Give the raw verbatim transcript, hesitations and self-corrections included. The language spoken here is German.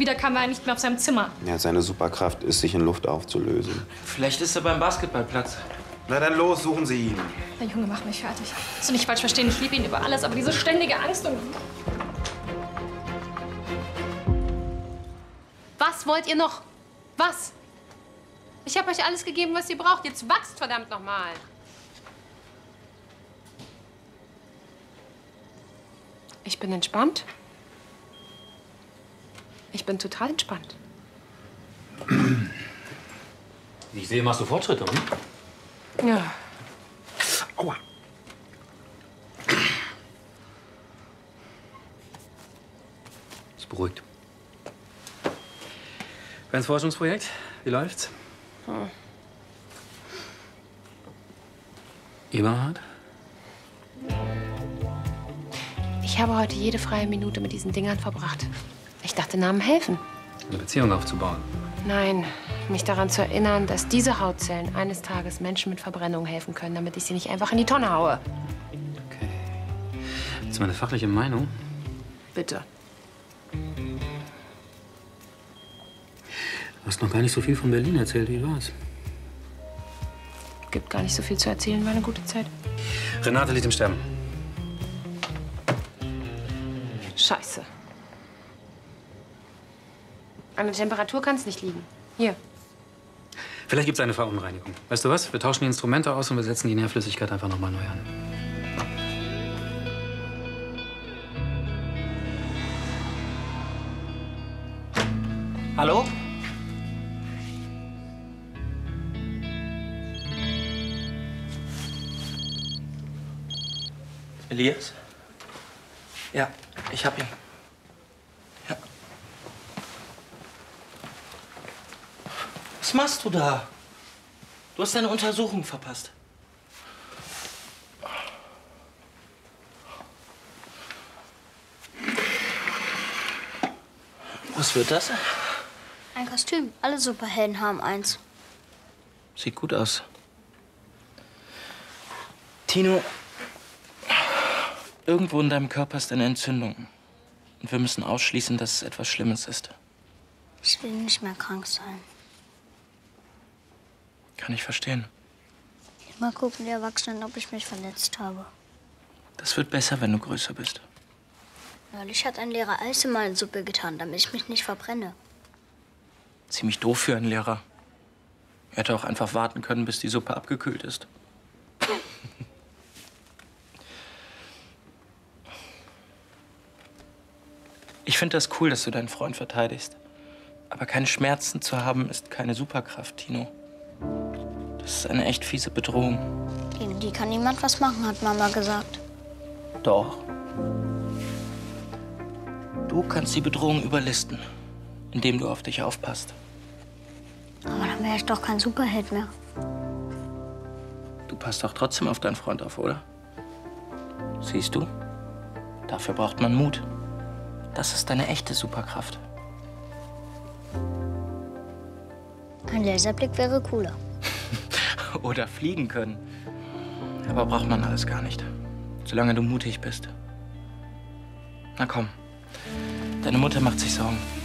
wiederkam, war er nicht mehr auf seinem Zimmer. Ja, seine Superkraft ist, sich in Luft aufzulösen. Vielleicht ist er beim Basketballplatz. Na dann los, suchen Sie ihn. Der Junge macht mich fertig. Dass du nicht falsch verstehen, ich liebe ihn über alles, aber diese ständige Angst und... Was wollt ihr noch? Was? Ich habe euch alles gegeben, was ihr braucht. Jetzt wachst verdammt noch mal. Ich bin entspannt. Ich bin total entspannt. Wie ich sehe, machst du Fortschritte, hm? Ja. Aua. Ist beruhigt. Dein Forschungsprojekt, wie läuft's? Hm. Eberhard? Ich habe heute jede freie Minute mit diesen Dingern verbracht. Ich dachte, Namen helfen. Eine Beziehung aufzubauen. Nein, mich daran zu erinnern, dass diese Hautzellen eines Tages Menschen mit Verbrennung helfen können, damit ich sie nicht einfach in die Tonne haue. Okay. Jetzt meine fachliche Meinung. Bitte. Du hast noch gar nicht so viel von Berlin erzählt, wie war's? Gibt gar nicht so viel zu erzählen, war eine gute Zeit. Renate liegt im Sterben. Scheiße. An der Temperatur kann es nicht liegen. Hier. Vielleicht gibt's eine Verunreinigung. Weißt du was? Wir tauschen die Instrumente aus und wir setzen die Nährflüssigkeit einfach nochmal neu an. Hallo? Elias? Ja, ich hab ihn. Ja. Was machst du da? Du hast deine Untersuchung verpasst. Was wird das? Ein Kostüm. Alle Superhelden haben eins. Sieht gut aus. Tino, irgendwo in deinem Körper ist eine Entzündung. Und wir müssen ausschließen, dass es etwas Schlimmes ist. Ich will nicht mehr krank sein. Kann ich verstehen. Mal gucken die Erwachsenen, ob ich mich verletzt habe. Das wird besser, wenn du größer bist. Neulich hat ein Lehrer Eis in meine Suppe getan, damit ich mich nicht verbrenne. Ziemlich doof für einen Lehrer. Er hätte auch einfach warten können, bis die Suppe abgekühlt ist. Ich finde das cool, dass du deinen Freund verteidigst. Aber keine Schmerzen zu haben, ist keine Superkraft, Tino. Das ist eine echt fiese Bedrohung. Gegen die kann niemand was machen, hat Mama gesagt. Doch. Du kannst die Bedrohung überlisten, indem du auf dich aufpasst. Aber dann wäre ich doch kein Superheld mehr. Du passt doch trotzdem auf deinen Freund auf, oder? Siehst du? Dafür braucht man Mut. Das ist deine echte Superkraft. Ein Laserblick wäre cooler. Oder fliegen können. Aber braucht man alles gar nicht. Solange du mutig bist. Na komm. Deine Mutter macht sich Sorgen.